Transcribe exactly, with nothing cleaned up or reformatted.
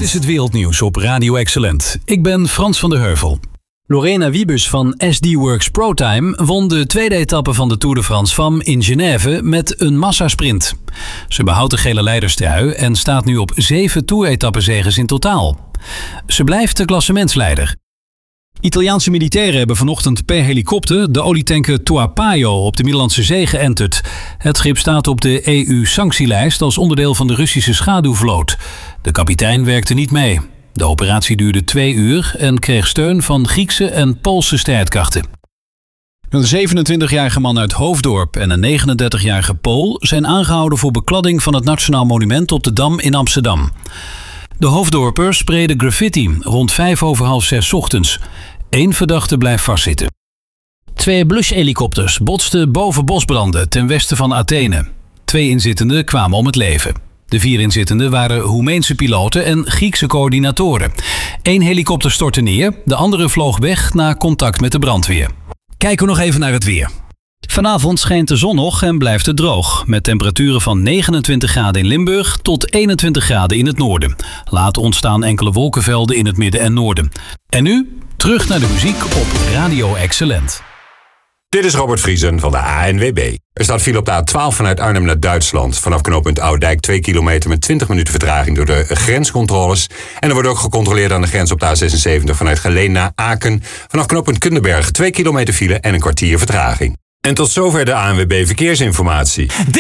Dit is het wereldnieuws op Radio Excellent. Ik ben Frans van der Heuvel. Lorena Wiebes van S D Works ProTime won de tweede etappe van de Tour de France Femmes in Genève met een massasprint. Ze behoudt de gele leiderstrui en staat nu op zeven Tour-etappezeges in totaal. Ze blijft de klassementsleider. Italiaanse militairen hebben vanochtend per helikopter de olietanker Toapaio op de Middellandse Zee geënterd. Het schip staat op de E U-sanctielijst als onderdeel van de Russische schaduwvloot. De kapitein werkte niet mee. De operatie duurde twee uur en kreeg steun van Griekse en Poolse strijdkrachten. Een zevenentwintigjarige man uit Hoofddorp en een negenendertigjarige Pool zijn aangehouden voor bekladding van het Nationaal Monument op de Dam in Amsterdam. De Hoofddorpers spreden graffiti rond vijf over half zes ochtends. Eén verdachte blijft vastzitten. Twee blushelikopters botsten boven bosbranden ten westen van Athene. Twee inzittenden kwamen om het leven. De vier inzittenden waren Roemeense piloten en Griekse coördinatoren. Eén helikopter stortte neer, de andere vloog weg na contact met de brandweer. Kijken we nog even naar het weer. Vanavond schijnt de zon nog en blijft het droog. Met temperaturen van negenentwintig graden in Limburg tot eenentwintig graden in het noorden. Later ontstaan enkele wolkenvelden in het midden en noorden. En nu terug naar de muziek op Radio Excellent. Dit is Robert Vriesen van de A N W B. Er staat file op de A twaalf vanuit Arnhem naar Duitsland. Vanaf knooppunt Oudijk twee kilometer met twintig minuten vertraging door de grenscontroles. En er wordt ook gecontroleerd aan de grens op de A zesenzeventig vanuit Geleen naar Aken. Vanaf knooppunt Kundenberg twee kilometer file en een kwartier vertraging. En tot zover de A N W B Verkeersinformatie.